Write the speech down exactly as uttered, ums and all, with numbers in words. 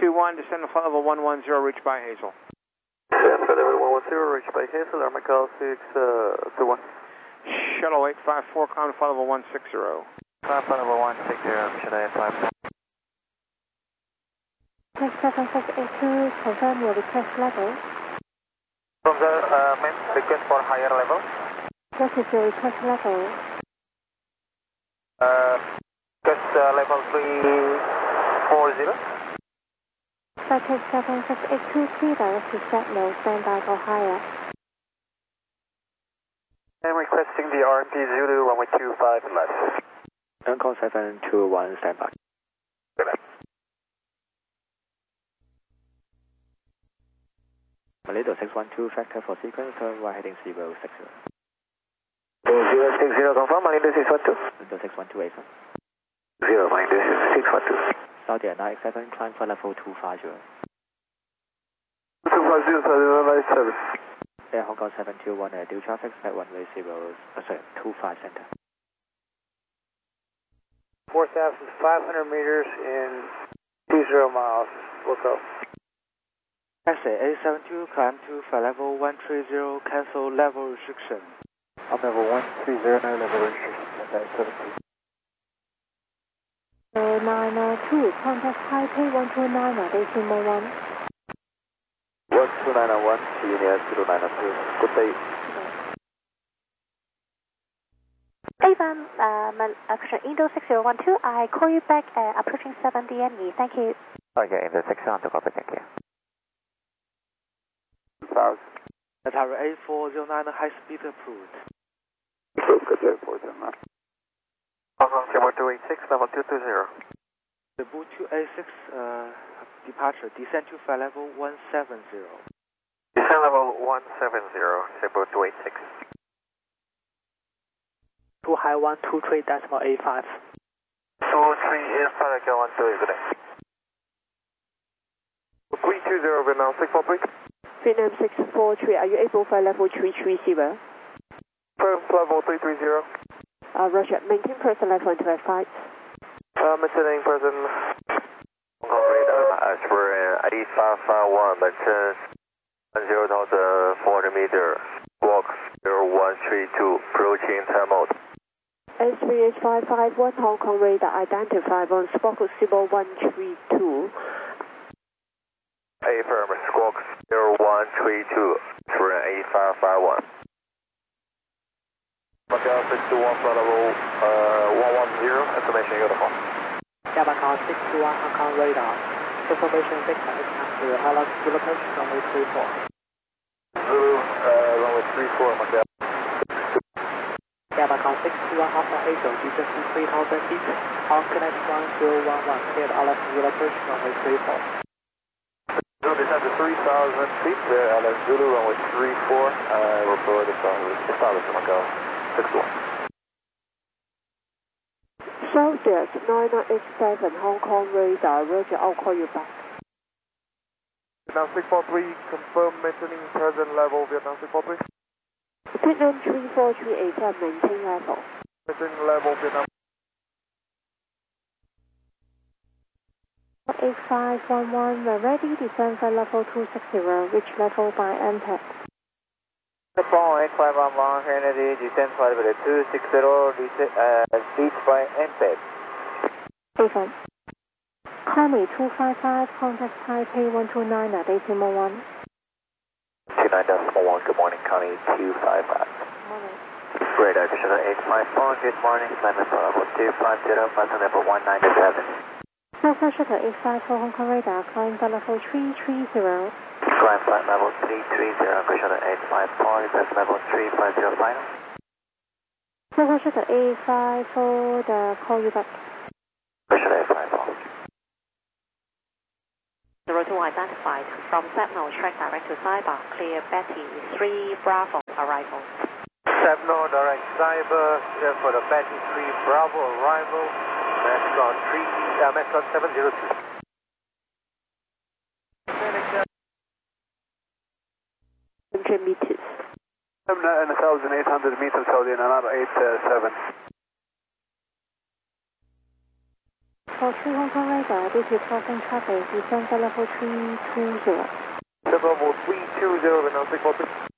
two one, descend to flight level one one zero, reach by Hazel. Descend flight level one one zero, reach by Hazel, Army call six two one. Shuttle eight five four, climb to flight level one six zero. Climb flight level one six zero, Shuttle eight five four. Next seven six eight two, confirm your request level. From the uh, main request for higher level. What is your request level? Uh, request uh, level three four zero. Flight seven six eight two, clear direct to Sentinel, stand by for higher. I'm requesting the R M P Zulu runway two five left. Uncall seven two one, stand by. Malido six one two, factor for sequence, turn right heading zero six zero. zero six zero, confirm, Malido six one two. Malido six one two, eight seven. zero, Malido six one two. Saudi at nine seven, climb for level two five zero. two five zero, Saudi nine seven. Air Hong Kong seven two one, uh, due traffic at runway zero, uh, sorry, two five center. four thousand five hundred meters in two zero miles, look up. Taxi eight seven two, climb to flight level one three zero, cancel level restriction. On level one three zero, no level restriction, that's seventeen. Uh, nine two, contact Taipei one two nine, decimal one. one two nine one, see you near zero nine two. Good day. Avon, uh, action Indo six zero one two, I call you back uh, approaching seven D M E, thank you. Okay, Indo six zero one two, copy, thank you. Atari eight four zero nine, high speed approved. Approved, good day, four zero nine. Hong Kong Camera two eight six, level two two zero. Cebu two eight six, uh, departure, descend to flight level one seven zero. Descend level one seven zero, Cebu two eight six. two high one two three decimal eight five. two three is Pilot K one two, good day. three two zero, Vietnam six four three. Vietnam six four three, are you able for level three three zero? First level three three zero. Uh, Roger, maintain present level into our flight. Uh, maintaining present. Radar, as for uh, eight five five one, maintain zero thousand four hundred meter, walk zero one three two, approaching time mode. S three H five five one, Hong Kong radar identified on Squawk zero one three two. A firm, Squawk zero one three two, for eight five five one. Macau six two one, flight level uh, one one zero, information uniform. Yabacon six two one, Hong Kong radar, information six eight zero, hello, Zulu approach runway three four. Zulu, uh, runway three four, Macau. Yabacon six two one, Hong Kong Hazel, distance three thousand feet, on connect one zero one one, cleared L F Zulu approach runway three four. Zulu descend to three thousand feet, there, L F Zulu, runway three four, uh, report establish Macau, six one. Southwest nine nine eight seven, Hong Kong radar, Roger, I'll call you back. Vietnam six four three, confirm maintaining present level, Vietnam six four three. Vietnam three four three eight, maintain level. Maintaining level, Vietnam. eight five one one, we're ready, descend for level two six zero, reach level by M P E C. Following eight five one one, Kennedy, descend flight level two six zero, reach by M P E C. Avon. Comey two five five, contact Taipei one two nine, decimal one. two nine decimal one, good morning, Connie two five five. Morning. Radar, Shuttle eight five four, good morning, climb for level two five zero, flight level one nine seven. Southwest Shuttle eight five four, Hong Kong radar, climb for level three three zero. Climb flight level three three zero, Shuttle eight five four, that's level three five zero final. Southwest Shuttle eight five four, the call you back. Shuttle eight five four. zero two identified, from Sentinel, track direct to Cyber, clear Betty three Bravo, arrival. Sentinel, direct Cyber, clear for the Betty three Bravo, arrival, Mascot three, uh, Mascot seven zero two. one hundred meters. seven thousand eight hundred meters, Saudi, and another eight seven. four three Hong Kong radar, this is crossing traffic, descend to level three two zero. Level three two zero, now take copy.